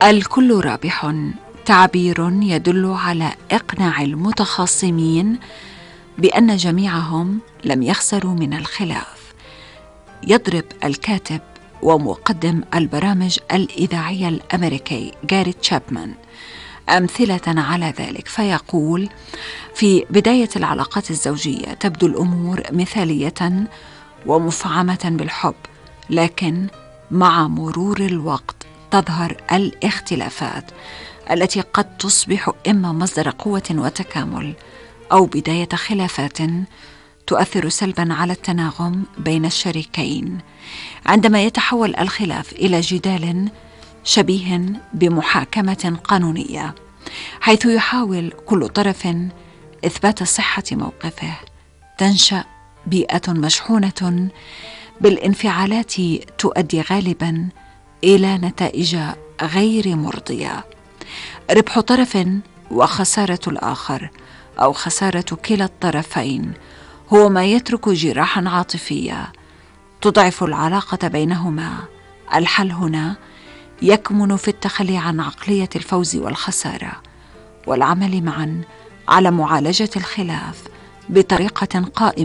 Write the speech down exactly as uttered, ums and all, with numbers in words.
الكل رابح تعبير يدل على إقناع المتخاصمين بأن جميعهم لم يخسروا من الخلاف. يضرب الكاتب ومقدم البرامج الإذاعية الأمريكي جاري تشابمان أمثلة على ذلك، فيقول: في بداية العلاقات الزوجية تبدو الأمور مثالية ومفعمة بالحب، لكن مع مرور الوقت تظهر الاختلافات التي قد تصبح إما مصدر قوة وتكامل أو بداية خلافات تؤثر سلبا على التناغم بين الشريكين، عندما يتحول الخلاف إلى جدال شبيه بمحاكمة قانونية، حيث يحاول كل طرف إثبات صحة موقفه. تنشأ بيئة مشحونة بالانفعالات تؤدي غالبا إلى نتائج غير مرضية. ربح طرف وخسارة الآخر أو خسارة كلا الطرفين هو ما يترك جراحا عاطفية تضعف العلاقة بينهما. الحل هنا يكمن في التخلي عن عقلية الفوز والخسارة، والعمل معا على معالجة الخلاف بطريقة قائمة